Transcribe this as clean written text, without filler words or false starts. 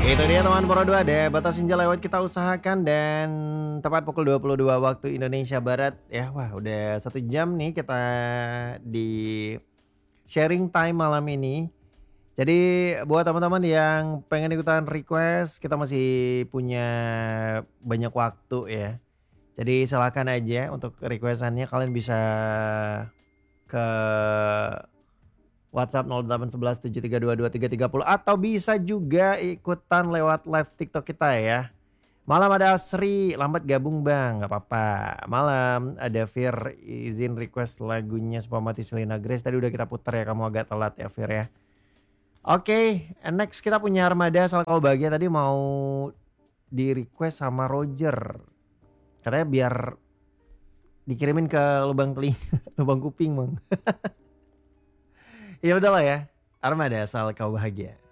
Itu dia teman Pro 2 deh, batas senja lewat kita usahakan dan tepat pukul 22 waktu Indonesia Barat ya. Wah, udah 1 jam nih kita di sharing time malam ini. Jadi buat teman-teman yang pengen ikutan request, kita masih punya banyak waktu ya. Jadi silakan aja untuk requestannya kalian bisa ke WhatsApp 0811 7322 330 atau bisa juga ikutan lewat live TikTok kita ya. Malam ada Asri, lambat gabung Bang, nggak apa-apa. Malam ada Fir, izin request lagunya supaya mati Selena Grace. Tadi udah kita putar ya, kamu agak telat ya Fir ya. Oke, next kita punya Armada asal kau bahagia tadi mau di request sama Roger. Katanya biar dikirimin ke lubang telinga, lubang kuping Bang. Ya udahlah ya, Armada asal kau bahagia.